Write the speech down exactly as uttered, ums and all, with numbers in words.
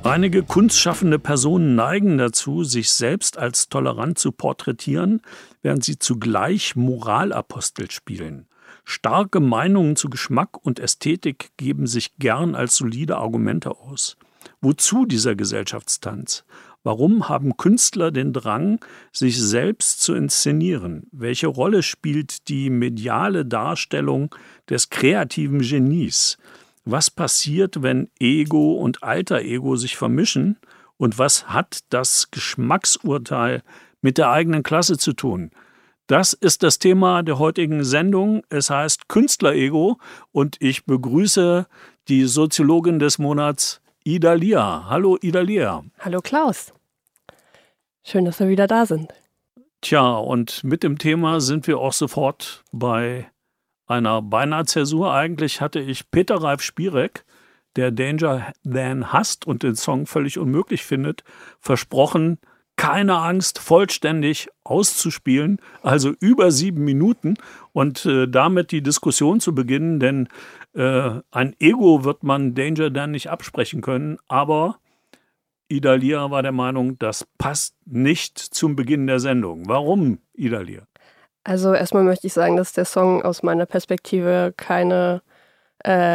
Einige kunstschaffende Personen neigen dazu, sich selbst als tolerant zu porträtieren, während sie zugleich Moralapostel spielen. Starke Meinungen zu Geschmack und Ästhetik geben sich gern als solide Argumente aus. Wozu dieser Gesellschaftstanz? Warum haben Künstler den Drang, sich selbst zu inszenieren? Welche Rolle spielt die mediale Darstellung des kreativen Genies? Was passiert, wenn Ego und Alter Ego sich vermischen? Und was hat das Geschmacksurteil mit der eigenen Klasse zu tun? Das ist das Thema der heutigen Sendung. Es heißt Künstlerego und ich begrüße die Soziologin des Monats, Ida Lier. Hallo Ida Lier. Hallo Klaus. Schön, dass wir wieder da sind. Tja, und mit dem Thema sind wir auch sofort bei einer Beinahe-Zäsur. Eigentlich hatte ich Peter Ralf Spierek, der Danger Dan hasst und den Song völlig unmöglich findet, versprochen, keine Angst, vollständig auszuspielen, also über sieben Minuten und äh, damit die Diskussion zu beginnen, denn äh, ein Ego wird man Danger Dan nicht absprechen können, aber Ida Lier war der Meinung, das passt nicht zum Beginn der Sendung. Warum, Ida Lier? Also erstmal möchte ich sagen, dass der Song aus meiner Perspektive keine äh,